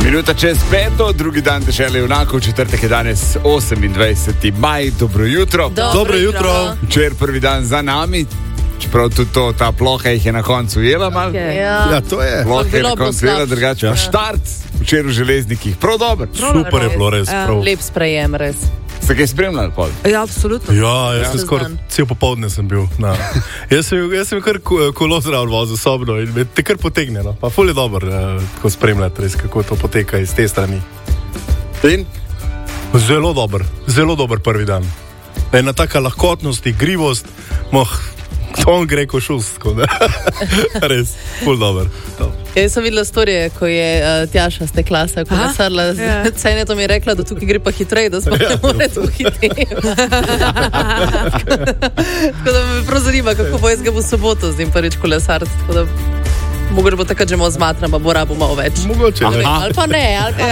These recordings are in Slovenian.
Minuta čez 5, drugi dan dežele Junakov, četrtek je danes 28. maj, dobro jutro. Dobro jutro. Včeraj prvi dan za nami, čeprav tudi ta ploha jih je na koncu ujela malo. Ja, to je. Ploha je na koncu ujela, drugače pa štart, včeraj v Železnikih, prav dober. Super je bilo res. Lep sprejem, res. Ste kaj spremljali, Pol? Ja, absolutno. Ja, jaz sem skoraj cel popoldne sem bil. Jaz sem kar kolo zraven vozil sobno in me te kar potegne. No. Pa ful je dober, ko spremljati res, kako to poteka iz te strani. In? Zelo dober prvi dan. Ena taka lahkotnost, igrivost, on gre ko šustko. Res, ful dober. Jaz sem videla storije, ko je Tjaša z te klase kolesarila z Cenetom je rekla, da tukaj gre pa hitreje, da smo ne more tu hitreje. Tako da me prav zanima, kako bo jaz ga v soboto z njim prvič kolesariti. Tako da mogoče bo takrat že malo zmatran, pa bo rabo malo več. Mogoče, ne. Ali pa ne,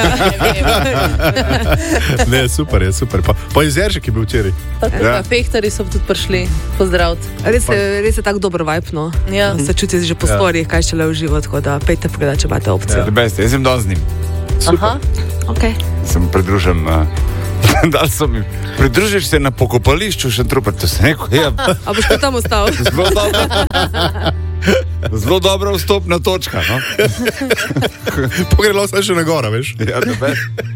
Ne, super je. Pa Jezeršek je bil včeraj. Tako, fehtari so tudi prišli pozdraviti. Res je tako dober vibe, no. Ja. Se čuti že po storjih, kaj šele v život, tako da pejte pogledati, če imate opcijo. Jaz sem dol z njim. Aha, Okay. Sem pridružen. Dal so mi. Pridružiš se na pokopališču Šentrupert, to se neko je. A boš pa tam ostal? Zelo dobra vstopna točka, no? Pogrelo se še na gora, veš? Ja,